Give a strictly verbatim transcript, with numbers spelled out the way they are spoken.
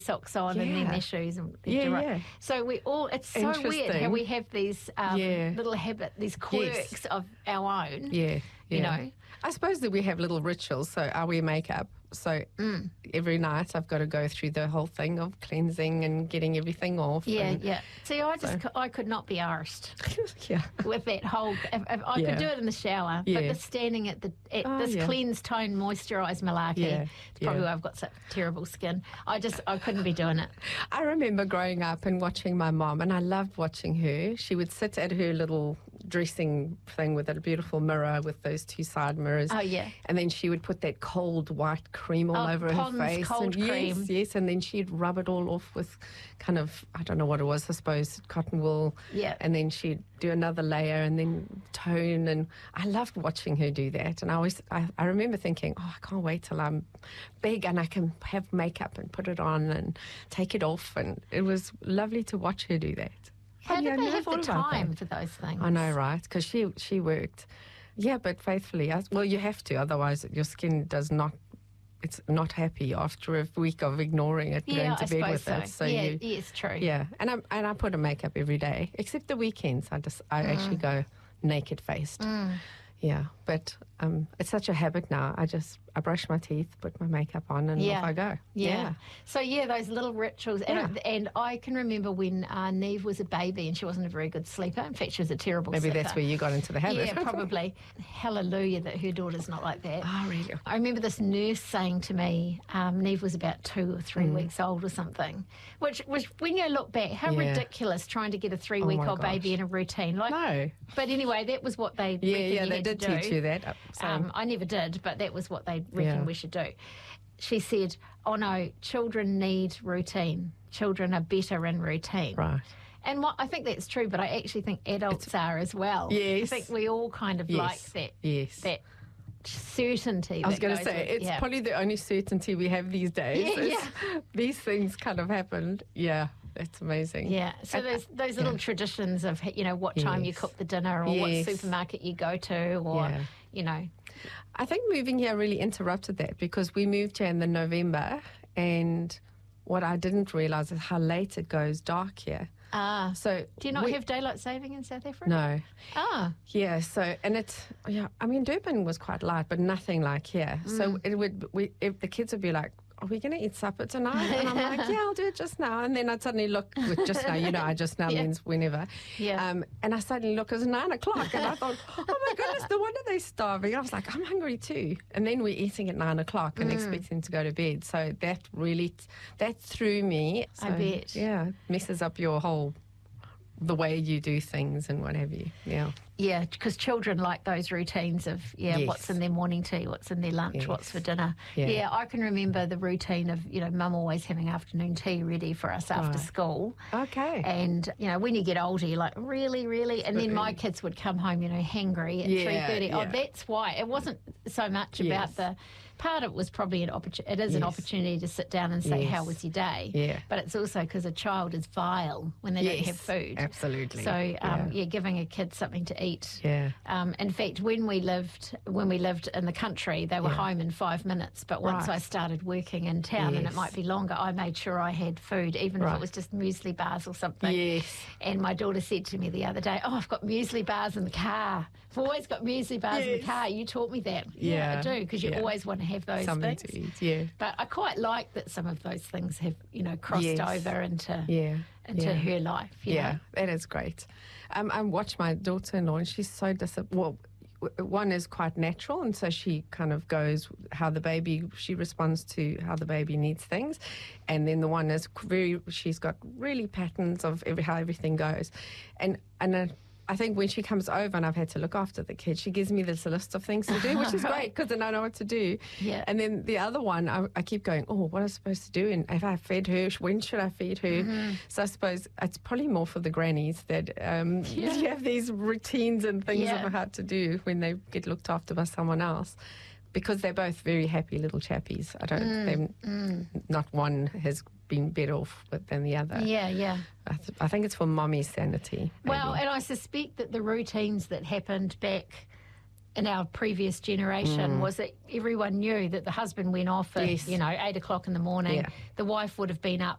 socks on and then Yeah. their shoes and their Yeah, dura- yeah. So we all, it's so weird how Interesting. we have these um, Yeah. little habit, these quirks Yes. of our own. Yeah, yeah. You know? I suppose that we have little rituals. So I wear makeup. So Mm. every night I've got to go through the whole thing of cleansing and getting everything off. Yeah, and, yeah. See, I just, So- cou- I could not be arsed yeah. with that whole, if, if I Yeah. could do it in the shower, but Yeah. the standing at the, at Oh, this yeah. cleanse tone moisturised malarkey, Yeah, it's probably yeah. why I've got such terrible skin. I just, I couldn't be doing it. I remember growing up and watching my mom, and I loved watching her. She would sit at her little dressing thing with a beautiful mirror with those two side mirrors. Oh, yeah. And then she would put that cold white cream all Oh, over Pond's her face. cold and cream. Yes, yes. And then she'd rub it all off with kind of, I don't know what it was, I suppose, cotton wool. Yeah. And then she'd do another layer and then tone. And I loved watching her do that. And I always, I, I remember thinking, oh, I can't wait till I'm big and I can have makeup and put it on and take it off. And it was lovely to watch her do that. How Oh, did yeah, I they never have the thought about time that. for those things? I know, right? Because she she worked. Yeah, but faithfully. I, well, you have to, otherwise your skin does not. It's not happy after a week of ignoring it, Yeah, going to I bed suppose with so. it. So yeah, you, yeah, it's true. yeah, and I and I put a makeup every day, except the weekends. I just I actually Mm. go naked faced. Yeah, but um, it's such a habit now. I just I brush my teeth, put my makeup on, and Yeah. off I go. Yeah. So yeah, those little rituals, and, and I can remember when uh, Neve was a baby and she wasn't a very good sleeper. In fact, she was a terrible Maybe sleeper. that's where you got into the habit. Yeah, probably. Hallelujah that her daughter's not like that. Oh, really? I remember this nurse saying to me, um, Neve was about two or three weeks old or something, which was, when you look back, how Mm. Yeah. ridiculous trying to get a three-week-old my baby gosh. in a routine. Like, No. But anyway, that was what they Yeah, reckon yeah, you they had did to do. teach you that. Uh, same. Um, I never did, but that was what they reckon Yeah. we should do. She said, oh no, children need routine. Children are better in routine. Right. And what, I think that's true, but I actually think adults are as well. Yes. I think we all kind of Yes. like that, Yes. that certainty. I was that going to goes say, with- it's yeah. probably the only certainty we have these days. Yeah, is These things kind of happened. Yeah, it's amazing. Yeah, so And- there's those little yeah. traditions of, you know, what time you Yes. cook the dinner or Yes. what supermarket you go to or, Yeah. you know. I think moving here really interrupted that because we moved here in the November, and what I didn't realise is how late it goes dark here. Ah, So do you not we- have daylight saving in South Africa? No. Ah, Yeah, so, and it's, yeah, I mean, Durban was quite light, but nothing like here. So Mm. it would, we, if the kids would be like, are we going to eat supper tonight? And I'm like, yeah, I'll do it just now. And then I'd suddenly look, with just now, you know, I just now Yeah. means whenever. Yeah. Um, and I suddenly look, it's nine o'clock. And I thought, oh my goodness, no wonder they're starving. I was like, I'm hungry too. And then we're eating at nine o'clock and Mm. expecting to go to bed. So that really, that threw me. I So, bet. Yeah, messes up your whole, the way you do things and what have you. Yeah. yeah, because children like those routines of, yeah, Yes. what's in their morning tea, what's in their lunch, Yes. what's for dinner. Yeah. Yeah. I can remember the routine of, you know, mum always having afternoon tea ready for us after Right. school. Okay. And, you know, when you get older, you're like, really, really? And then my early. kids would come home, you know, hangry at Yeah, three thirty. Oh, yeah. that's why. It wasn't so much Yes. about the... Part of it was probably an opportunity. It is an Yes. opportunity to sit down and say, Yes. how was your day? Yeah. But it's also because a child is vile when they don't Yes, have food. absolutely. So, um, Yeah. yeah. giving a kid something to eat. Yeah. Um, in fact, when we lived when we lived in the country, they were Yeah. home in five minutes. But once Right. I started working in town, and it Yes. might be longer, I made sure I had food, even if Right. it was just muesli bars or something. Yes. And my daughter said to me the other day, "Oh, I've got muesli bars in the car. I've always got muesli bars in the Yes. car. You taught me that." Yeah. I do, because you Yeah. always want to have those Something things. to eat, yeah. But I quite like that some of those things have, you know, crossed Yes. over into Yeah. into yeah. her life. You Yeah, know? that is great. Um, I watch my daughter-in-law, and she's so disappointed. Well, w- one is quite natural, and so she kind of goes how the baby, she responds to how the baby needs things. And then the one is very, she's got really patterns of every, how everything goes. And, and uh, I think when she comes over and I've had to look after the kid, she gives me this list of things to do, which is great because then I know what to do. Yeah. And then the other one, I, I keep going, oh, what am I supposed to do? And if I fed her, when should I feed her? Mm-hmm. So I suppose it's probably more for the grannies that um, Yeah. you have these routines and things Yeah. of how to do when they get looked after by someone else. Because they're both very happy little chappies. I don't, Mm, they're- not one has been better off with than the other. Yeah, yeah. I, th- I think it's for mommy's sanity. Well, maybe. and I suspect that the routines that happened back in our previous generation was that everyone knew that the husband went off at, Yes. you know, eight o'clock in the morning. Yeah. The wife would have been up